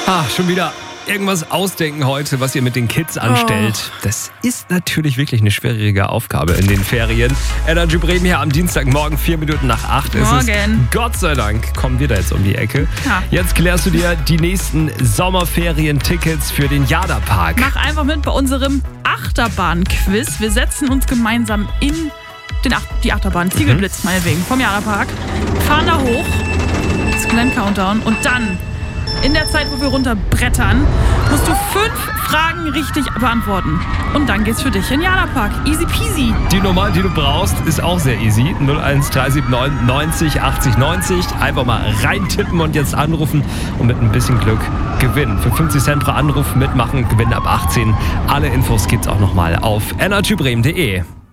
Schon wieder irgendwas ausdenken heute, was ihr mit den Kids anstellt. Das ist natürlich wirklich eine schwierige Aufgabe in den Ferien. Energy Bremen hier am Dienstagmorgen, 7:04 ist es. Gott sei Dank kommen wir da jetzt um die Ecke. Ja. Jetzt klärst du dir die nächsten Sommerferien-Tickets für den Jada-Park. Mach einfach mit bei unserem Achterbahn-Quiz. Wir setzen uns gemeinsam in die Achterbahn, Ziegelblitz meinetwegen, vom Jada-Park. Fahren da hoch, das ist ein kleiner Countdown und dann in der Zeit, wo wir runterbrettern, musst du 5 Fragen richtig beantworten. Und dann geht's für dich in Jada-Park. Easy peasy. Die Nummer, die du brauchst, ist auch sehr easy. 01379 90 80 90. Einfach mal reintippen und jetzt anrufen und mit ein bisschen Glück gewinnen. Für 50 Cent pro Anruf mitmachen, gewinnen ab 18. Alle Infos gibt's auch nochmal auf energybremen.de.